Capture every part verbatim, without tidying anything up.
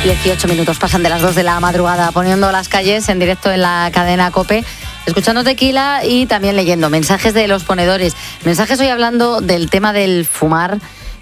dieciocho minutos pasan de las dos de la madrugada, poniendo las calles en directo en la cadena COPE, escuchando Tequila y también leyendo mensajes de los ponedores. Mensajes hoy hablando del tema del fumar,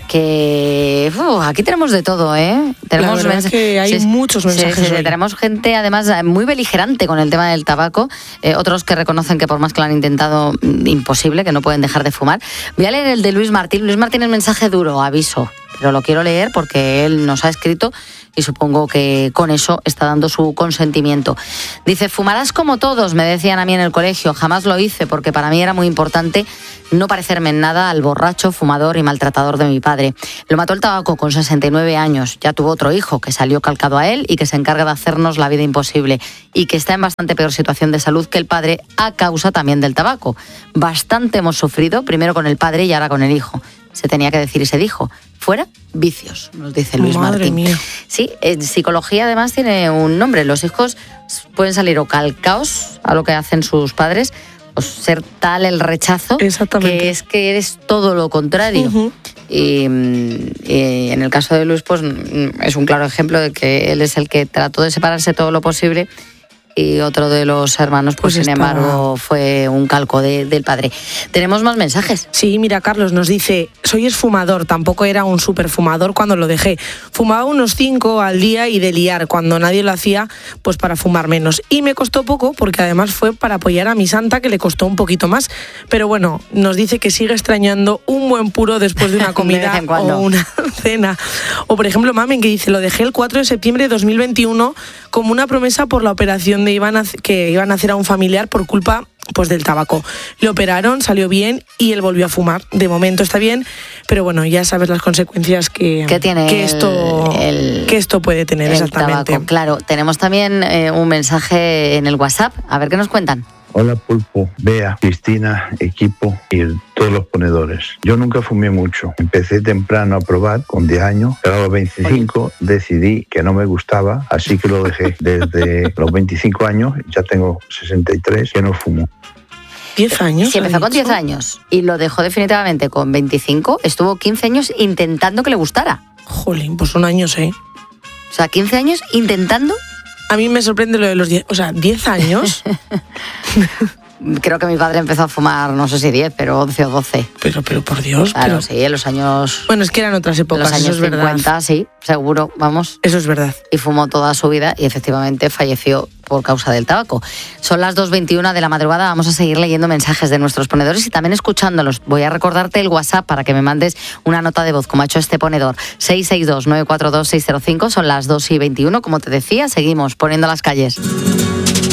que uh, aquí tenemos de todo, ¿eh? Tenemos la verdad es que hay sí, muchos mensajes sí, sí, hoy. Tenemos gente, además, muy beligerante con el tema del tabaco, eh, otros que reconocen que por más que lo han intentado, imposible, que no pueden dejar de fumar. Voy a leer el de Luis Martín. Luis Martín, el mensaje duro, aviso, pero lo quiero leer porque él nos ha escrito y supongo que con eso está dando su consentimiento. Dice: fumarás como todos, me decían a mí en el colegio. Jamás lo hice porque para mí era muy importante no parecerme en nada al borracho, fumador y maltratador de mi padre. Lo mató el tabaco con sesenta y nueve años. Ya tuvo otro hijo que salió calcado a él y que se encarga de hacernos la vida imposible y que está en bastante peor situación de salud que el padre a causa también del tabaco. Bastante hemos sufrido, primero con el padre y ahora con el hijo. Se tenía que decir y se dijo. Fuera vicios, nos dice Luis Madre Martín. Mía. Sí, en psicología además tiene un nombre. Los hijos pueden salir o calcaos a lo que hacen sus padres, o ser tal el rechazo que es que eres todo lo contrario. Uh-huh. Y, y en el caso de Luis, pues es un claro ejemplo de que él es el que trató de separarse todo lo posible. Y otro de los hermanos, pues, pues sin estaba... embargo, fue un calco de, del padre. Tenemos más mensajes. Sí, mira, Carlos nos dice: soy esfumador, tampoco era un superfumador cuando lo dejé. Fumaba unos cinco al día y de liar, cuando nadie lo hacía, pues para fumar menos. Y me costó poco, porque además fue para apoyar a mi santa, que le costó un poquito más. Pero bueno, nos dice que sigue extrañando un buen puro después de una comida de o una cena. O por ejemplo, Mamen, que dice: lo dejé el cuatro de septiembre de dos mil veintiuno como una promesa por la operación de Iban a, que iban a hacer a un familiar por culpa pues del tabaco. Le operaron, salió bien y él volvió a fumar. De momento está bien, pero bueno, ya sabes las consecuencias que, que, tiene que, esto, el, que esto puede tener, el exactamente. Tabaco. Claro, tenemos también eh, un mensaje en el WhatsApp. A ver qué nos cuentan. Hola Pulpo, Bea, Cristina, equipo y todos los ponedores. Yo nunca fumé mucho. Empecé temprano a probar, con diez años, pero a los veinticinco decidí que no me gustaba, así que lo dejé. Desde los veinticinco años, ya tengo sesenta y tres, que no fumo. ¿diez años? Sí, empezó con diez años y lo dejó definitivamente con veinticinco. Estuvo quince años intentando que le gustara. Jolín, pues son años, ¿eh? O sea, quince años intentando... A mí me sorprende lo de los diez, o sea, diez años. Creo que mi padre empezó a fumar, no sé si diez, pero once o doce. Pero, pero por Dios. Claro, pero... sí, en los años... Bueno, es que eran otras épocas, los años eso es verdad. cincuenta, sí, seguro, vamos. Eso es verdad. Y fumó toda su vida y efectivamente falleció por causa del tabaco. Son las dos veintiuna de la madrugada, vamos a seguir leyendo mensajes de nuestros ponedores y también escuchándolos. Voy a recordarte el WhatsApp para que me mandes una nota de voz, como ha hecho este ponedor. seis seis dos, nueve cuatro dos, seis cero cinco, son las dos y veintiuno, como te decía, seguimos poniendo las calles.